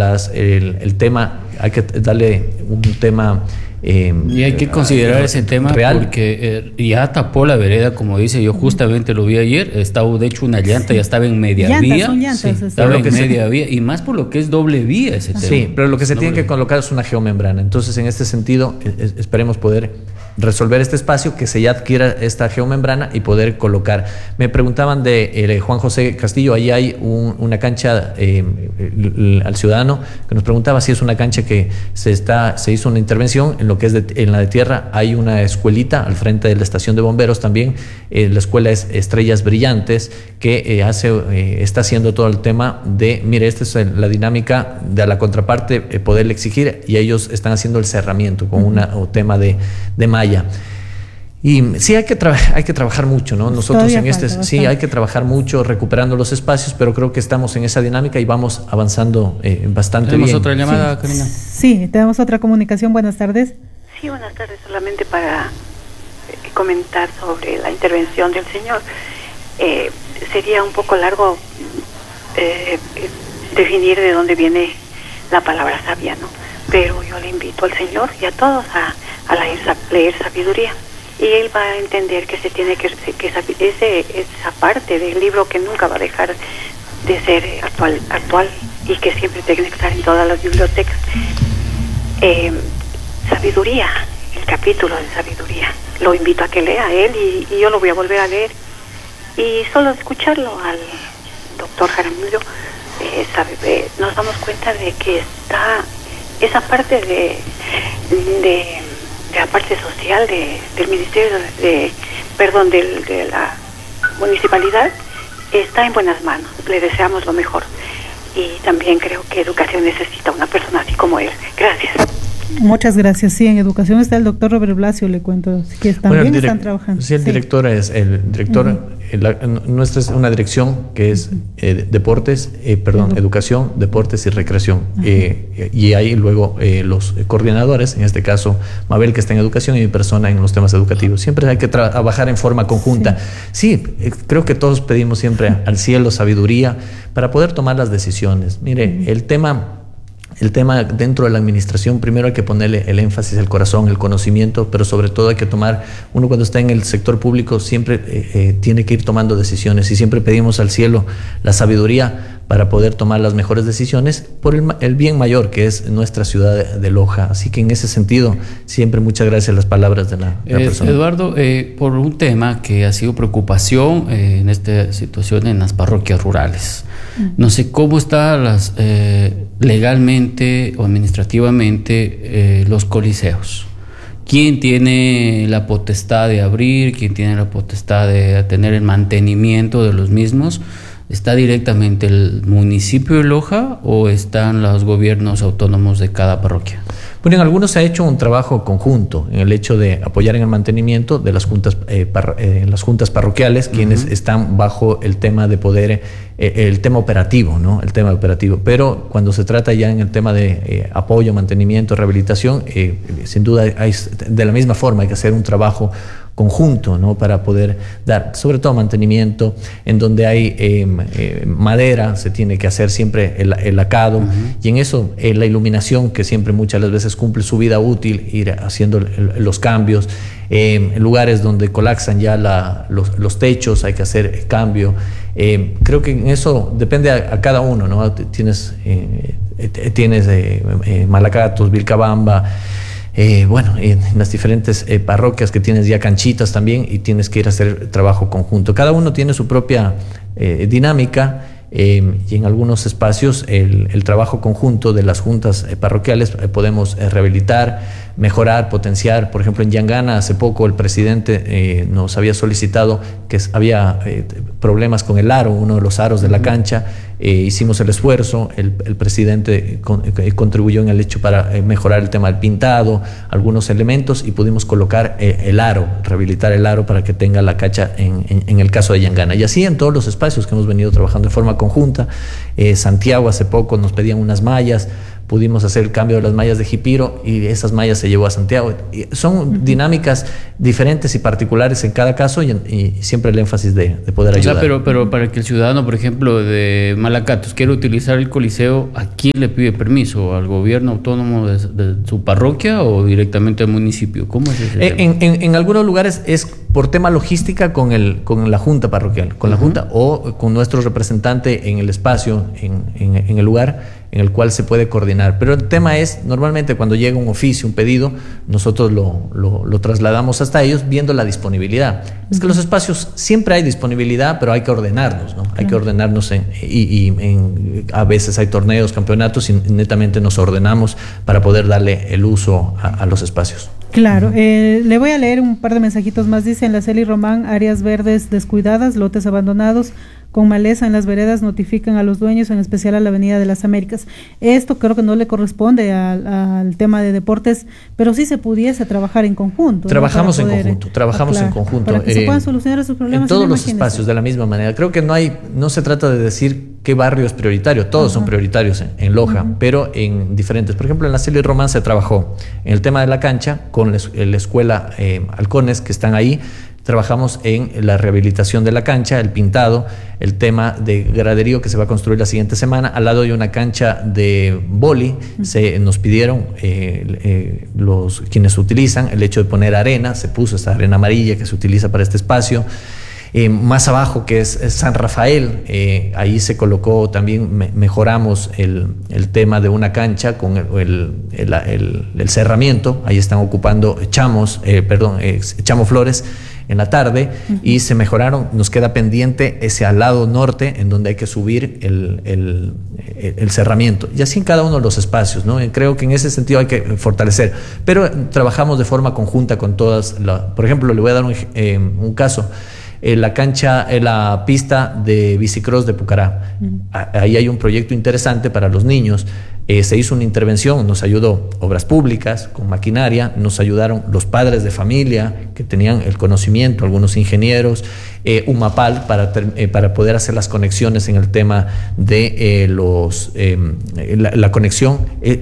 el tema, hay que darle un tema... y hay que considerar ese tema real, porque ya tapó la vereda, como dice, yo justamente lo vi ayer, estaba de hecho una llanta, ya estaba en media vía, estaba en media vía, y más por lo que es doble vía ese tema. Sí, pero lo que se tiene que colocar es una geomembrana. Entonces, en este sentido, esperemos poder resolver este espacio, que se ya adquiera esta geomembrana y poder colocar. Me preguntaban de Juan José Castillo, ahí hay una cancha al ciudadano que nos preguntaba si es una cancha que se hizo una intervención en lo que es en la de tierra. Hay una escuelita al frente de la estación de bomberos también, la escuela es Estrellas Brillantes, que está haciendo todo el tema de, mire, esta es la dinámica de la contraparte, poderle exigir, y ellos están haciendo el cerramiento con un tema de malla. Y sí, hay que trabajar mucho, ¿no? Nosotros sí, hay que trabajar mucho recuperando los espacios, pero creo que estamos en esa dinámica y vamos avanzando bastante bien. ¿Tenemos otra llamada, Karina? Sí, tenemos otra comunicación. Buenas tardes. Sí, buenas tardes. Solamente para comentar sobre la intervención del señor. Sería un poco largo definir de dónde viene la palabra sabia, ¿no? Pero yo le invito al señor y a todos a leer sabiduría. Y él va a entender que se tiene que esa parte del libro que nunca va a dejar de ser actual y que siempre tiene que estar en todas las bibliotecas. Sabiduría, el capítulo de sabiduría. Lo invito a que lea él y yo lo voy a volver a leer. Y solo escucharlo al doctor Jaramillo, nos damos cuenta de que está esa parte de la parte social del ministerio de la municipalidad está en buenas manos. Le deseamos lo mejor y también creo que educación necesita una persona así como él. Gracias. Muchas gracias. Sí, en educación está el doctor Robert Blasio, le cuento, que también están trabajando. Sí, el director nuestra es una dirección que es deportes, educación, deportes y recreación. Y hay luego los coordinadores, en este caso Mabel, que está en educación, y mi persona en los temas educativos. Siempre hay que trabajar en forma conjunta. Sí, creo que todos pedimos siempre al cielo sabiduría para poder tomar las decisiones. Mire, el tema dentro de la administración, primero hay que ponerle el énfasis, el corazón, el conocimiento, pero sobre todo hay que tomar, uno cuando está en el sector público siempre tiene que ir tomando decisiones, y siempre pedimos al cielo la sabiduría para poder tomar las mejores decisiones por el bien mayor que es nuestra ciudad de Loja. Así que en ese sentido, siempre muchas gracias a las palabras de la persona. Eduardo, por un tema que ha sido preocupación en esta situación en las parroquias rurales. No sé cómo están legalmente o administrativamente los coliseos. ¿Quién tiene la potestad de abrir? ¿Quién tiene la potestad de tener el mantenimiento de los mismos? ¿Está directamente el municipio de Loja o están los gobiernos autónomos de cada parroquia? Bueno, en algunos se ha hecho un trabajo conjunto en el hecho de apoyar en el mantenimiento de las juntas, las juntas parroquiales, quienes están bajo el tema de poder, el tema operativo, ¿no? El tema operativo. Pero cuando se trata ya en el tema de apoyo, mantenimiento, rehabilitación, sin duda de la misma forma hay que hacer un trabajo conjunto, ¿no? Para poder dar, sobre todo, mantenimiento. En donde hay madera, se tiene que hacer siempre el lacado, y en eso la iluminación, que siempre muchas las veces cumple su vida útil, ir haciendo los cambios. lugares donde colapsan ya los techos, hay que hacer cambio. Creo que en eso depende a cada uno, ¿no? Tienes Malacatos, Vilcabamba, bueno, en las diferentes parroquias que tienes ya canchitas también, y tienes que ir a hacer trabajo conjunto. Cada uno tiene su propia dinámica. Y en algunos espacios el trabajo conjunto de las juntas parroquiales podemos rehabilitar, mejorar, potenciar. Por ejemplo, en Yangana hace poco el presidente nos había solicitado que había problemas con el aro, uno de los aros de la cancha. Hicimos el esfuerzo, el presidente contribuyó en el hecho para mejorar el tema del pintado, algunos elementos, y pudimos colocar el aro, rehabilitar el aro para que tenga la cancha en el caso de Yangana. Y así en todos los espacios que hemos venido trabajando de forma conjunta. Santiago hace poco nos pedían unas mallas, pudimos hacer el cambio de las mallas de Jipiro y esas mallas se llevó a Santiago. Y son dinámicas diferentes y particulares en cada caso, y siempre el énfasis de poder ayudar. O sea, pero para que el ciudadano, por ejemplo, de Malacatos quiera utilizar el Coliseo, ¿a quién le pide permiso? ¿Al gobierno autónomo de su parroquia o directamente al municipio? ¿Cómo es ese tema? En algunos lugares es por tema logística con la junta parroquial, con la junta o con nuestro representante en el espacio, en el lugar en el cual se puede coordinar. Pero el tema es, normalmente cuando llega un oficio, un pedido, nosotros lo trasladamos hasta ellos viendo la disponibilidad. Es que los espacios siempre hay disponibilidad, pero hay que ordenarnos, ¿no? Hay que ordenarnos a veces hay torneos, campeonatos, y netamente nos ordenamos para poder darle el uso a los espacios. Claro, le voy a leer un par de mensajitos más. Dice: en la Celi Román, áreas verdes descuidadas, lotes abandonados con maleza en las veredas, notifican a los dueños, en especial a la Avenida de las Américas. Esto creo que no le corresponde al tema de deportes, pero sí se pudiese trabajar en conjunto. Trabajamos en conjunto. Para que se puedan solucionar esos problemas. En todos los espacios, de la misma manera. Creo que no se trata de decir qué barrio es prioritario, todos son prioritarios en Loja, pero en diferentes. Por ejemplo, en la Celi Román se trabajó en el tema de la cancha con la escuela Halcones, que están ahí. Trabajamos en la rehabilitación de la cancha, el pintado, el tema de graderío que se va a construir la siguiente semana. Al lado hay una cancha de vóley. Nos pidieron quienes utilizan el hecho de poner arena. Se puso esta arena amarilla que se utiliza para este espacio. Más abajo, que es San Rafael, ahí se colocó también, mejoramos el tema de una cancha con el cerramiento. Ahí están ocupando Chamo Flores en la tarde, y se mejoraron. Nos queda pendiente ese al lado norte, en donde hay que subir el cerramiento, y así en cada uno de los espacios, ¿no? Creo que en ese sentido hay que fortalecer, pero trabajamos de forma conjunta con todas. Por ejemplo, le voy a dar un caso. La pista de bicicross de Pucará. Ahí hay un proyecto interesante para los niños. Se hizo una intervención, nos ayudó Obras Públicas con maquinaria, nos ayudaron los padres de familia que tenían el conocimiento, algunos ingenieros, UMAPAL para poder hacer las conexiones en el tema de la conexión.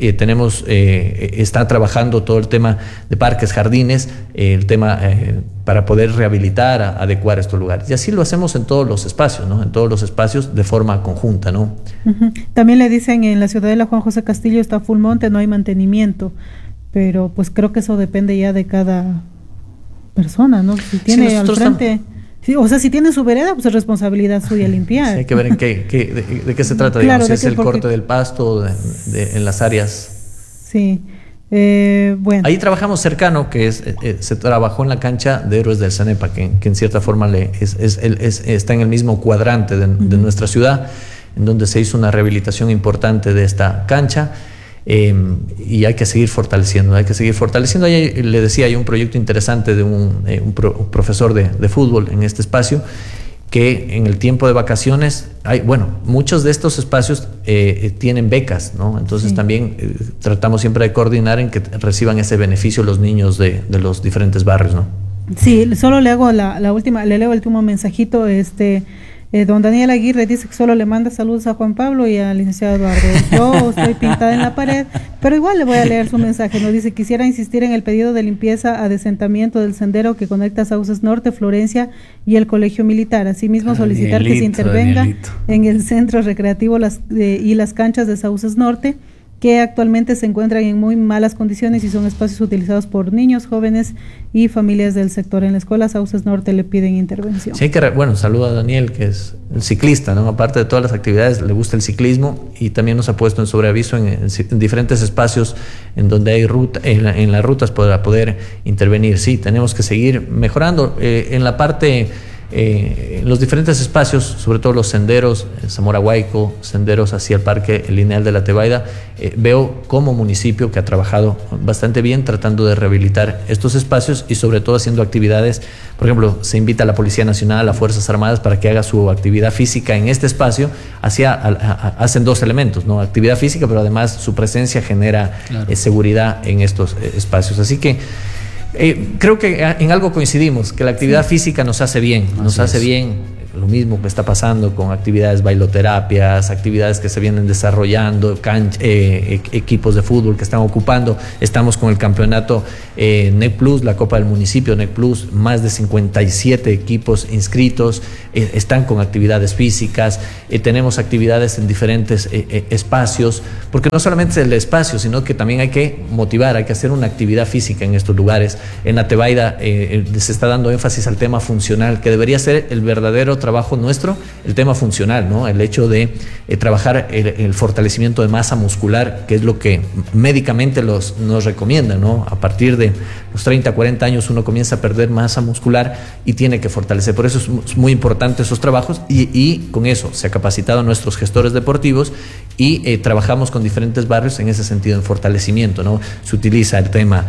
Está trabajando todo el tema de parques, jardines, el tema para poder rehabilitar, adecuar estos lugares. Y así lo hacemos en todos los espacios, ¿no? En todos los espacios de forma conjunta, ¿no? También le dicen en la Ciudadela Juan José Castillo está full monte, no hay mantenimiento, pero pues creo que eso depende ya de cada persona, ¿no? Si tiene al frente... si tiene su vereda, pues es responsabilidad suya limpiar. Sí, hay que ver de qué se trata, claro, digamos, si es el corte del pasto en las áreas. Sí. Bueno. Ahí trabajamos cercano, que se trabajó en la cancha de Héroes del Cenepa, que en cierta forma está en el mismo cuadrante de nuestra ciudad, en donde se hizo una rehabilitación importante de esta cancha. Y hay que seguir fortaleciendo. Ahí le decía, hay un proyecto interesante de un profesor de fútbol en este espacio, que en el tiempo de vacaciones muchos de estos espacios tienen becas, ¿no? Entonces también tratamos siempre de coordinar en que reciban ese beneficio los niños de los diferentes barrios, ¿no? Sí, solo le hago le leo el último mensajito. Don Daniel Aguirre dice que solo le manda saludos a Juan Pablo y al licenciado Eduardo. Yo estoy pintada en la pared, pero igual le voy a leer su mensaje. Nos dice: quisiera insistir en el pedido de limpieza, adesentamiento del sendero que conecta Sauces Norte, Florencia y el Colegio Militar. Asimismo, solicitar que se intervenga en el centro recreativo y las canchas de Sauces Norte, que actualmente se encuentran en muy malas condiciones y son espacios utilizados por niños, jóvenes y familias del sector. En la escuela Sauces Norte le piden intervención. Sí, saludo a Daniel, que es el ciclista, ¿no? Aparte de todas las actividades, le gusta el ciclismo y también nos ha puesto en sobreaviso en diferentes espacios en donde hay en las rutas para poder intervenir. Sí, tenemos que seguir mejorando en la parte... los diferentes espacios, sobre todo los senderos, Zamora Huayco, senderos hacia el Parque Lineal de la Tebaida, veo como municipio que ha trabajado bastante bien tratando de rehabilitar estos espacios y sobre todo haciendo actividades. Por ejemplo, se invita a la Policía Nacional, a Fuerzas Armadas para que haga su actividad física en este espacio. Hacen dos elementos, ¿no? Actividad física, pero además su presencia genera seguridad en estos espacios. Así que creo que en algo coincidimos, que la actividad física nos hace bien, lo mismo que está pasando con actividades bailoterapias, actividades que se vienen desarrollando, equipos de fútbol que están ocupando. Estamos con el campeonato NEC Plus, la Copa del Municipio NEC Plus, más de 57 equipos inscritos, están con actividades físicas, tenemos actividades en diferentes espacios, porque no solamente es el espacio, sino que también hay que motivar, hay que hacer una actividad física en estos lugares. En la Tebaida se está dando énfasis al tema funcional, que debería ser el verdadero trabajo nuestro, el tema funcional, ¿no? El hecho de trabajar el fortalecimiento de masa muscular, que es lo que médicamente nos recomiendan, ¿no? A partir de los 30, 40 años uno comienza a perder masa muscular y tiene que fortalecer. Por eso es muy importante esos trabajos y con eso se ha capacitado a nuestros gestores deportivos y trabajamos con diferentes barrios en ese sentido, en fortalecimiento, ¿no? Se utiliza el tema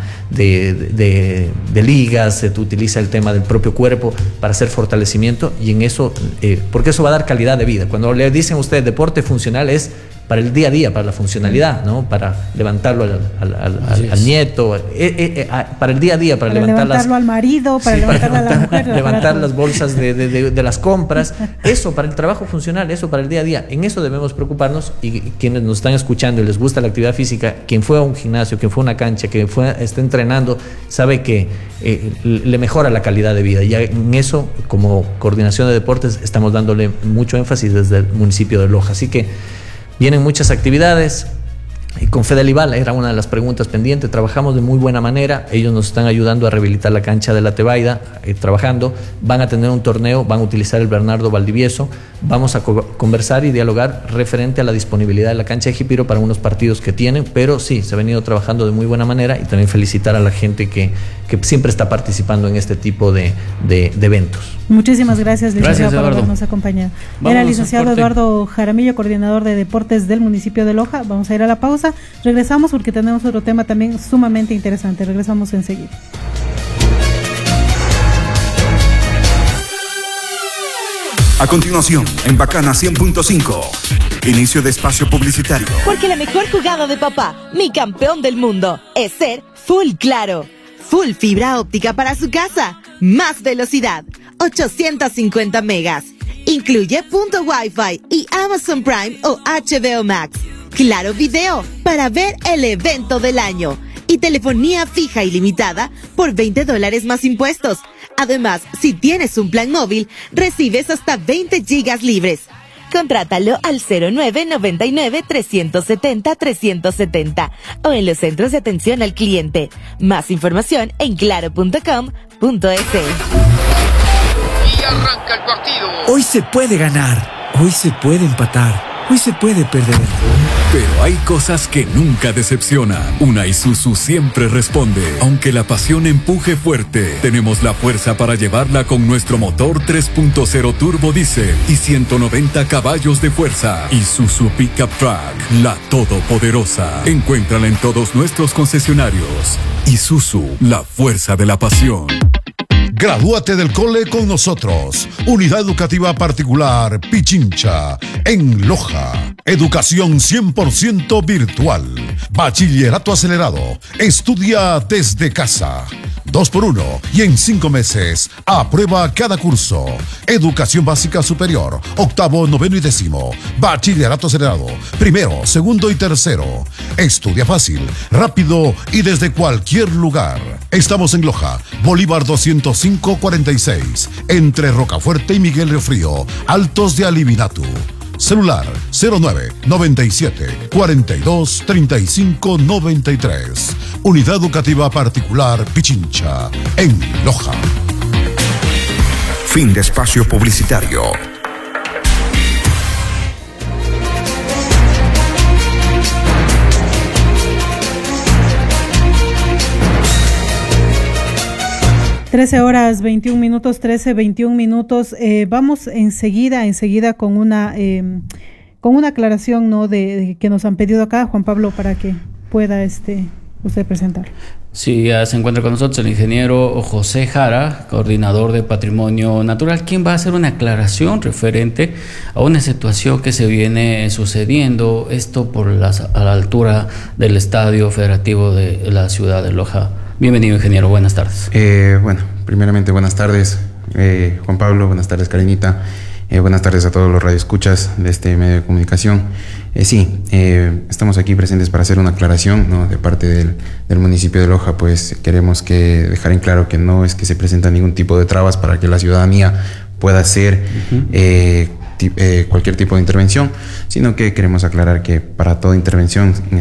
de ligas, se utiliza el tema del propio cuerpo para hacer fortalecimiento y en eso, porque eso va a dar calidad de vida. Cuando le dicen a usted deporte funcional es para el día a día, para la funcionalidad, ¿no? Para levantarlo al nieto, para el día a día, para levantarlo al marido, para levantarlo a la mujer. Levantar las bolsas de las compras, eso para el trabajo funcional, eso para el día a día. En eso debemos preocuparnos y quienes nos están escuchando y les gusta la actividad física, quien fue a un gimnasio, quien fue a una cancha, quien está entrenando, sabe que le mejora la calidad de vida. Y en eso, como coordinación de deportes, estamos dándole mucho énfasis desde el municipio de Loja. Así que vienen muchas actividades. Y con Fedelival era una de las preguntas pendientes. Trabajamos de muy buena manera. Ellos nos están ayudando a rehabilitar la cancha de la Tebaida, trabajando. Van a tener un torneo, van a utilizar el Bernardo Valdivieso. Vamos a conversar y dialogar referente a la disponibilidad de la cancha de Jipiro para unos partidos que tienen. Pero sí, se ha venido trabajando de muy buena manera y también felicitar a la gente que siempre está participando en este tipo de eventos. Muchísimas gracias, licenciado, por habernos acompañado. Era el licenciado Eduardo Jaramillo, coordinador de deportes del municipio de Loja. Vamos a ir a la pausa. Regresamos porque tenemos otro tema también sumamente interesante. Regresamos enseguida. A continuación, en Bacana 100.5, inicio de espacio publicitario. Porque la mejor jugada de papá, mi campeón del mundo, es ser Full Claro. Full fibra óptica para su casa. Más velocidad, 850 megas. Incluye punto Wi-Fi y Amazon Prime o HBO Max. Claro Video para ver el evento del año. Y telefonía fija ilimitada por $20 más impuestos. Además, si tienes un plan móvil, recibes hasta 20 gigas libres. Contrátalo al 0999-370-370 o en los centros de atención al cliente. Más información en claro.com.es. Y arranca el partido. Hoy se puede ganar, hoy se puede empatar, hoy se puede perder. Pero hay cosas que nunca decepcionan. Una Isuzu siempre responde. Aunque la pasión empuje fuerte, tenemos la fuerza para llevarla con nuestro motor 3.0 turbo diésel y 190 caballos de fuerza. Isuzu Pickup Truck, la todopoderosa. Encuéntrala en todos nuestros concesionarios. Isuzu, la fuerza de la pasión. Gradúate del cole con nosotros. Unidad Educativa Particular Pichincha, en Loja. Educación 100% virtual. Bachillerato acelerado. Estudia desde casa. 2x1 y en 5 meses. Aprueba cada curso. Educación básica superior. Octavo, noveno y décimo. Bachillerato acelerado. Primero, segundo y tercero. Estudia fácil, rápido y desde cualquier lugar. Estamos en Loja, Bolívar 205-46, entre Rocafuerte y Miguel Riofrío, Altos de Alivinatu. Celular 09-97-42-35-93. Unidad Educativa Particular Pichincha, en Loja. Fin de espacio publicitario. horas 21 minutos, 13:21 minutos. Vamos enseguida con una aclaración, ¿no? de que nos han pedido acá, Juan Pablo, para que pueda usted presentar. Sí, ya se encuentra con nosotros el ingeniero José Jara, coordinador de Patrimonio Natural, quien va a hacer una aclaración referente a una situación que se viene sucediendo, esto a la altura del Estadio Federativo de la ciudad de Loja. Bienvenido, ingeniero, buenas tardes. Bueno, primeramente buenas tardes, Juan Pablo, buenas tardes, Karinita, buenas tardes a todos los radioescuchas de este medio de comunicación. Estamos aquí presentes para hacer una aclaración, ¿no? De parte del municipio de Loja. Pues queremos dejar en claro que no es que se presenta ningún tipo de trabas para que la ciudadanía pueda hacer cualquier tipo de intervención, sino que queremos aclarar que para toda intervención,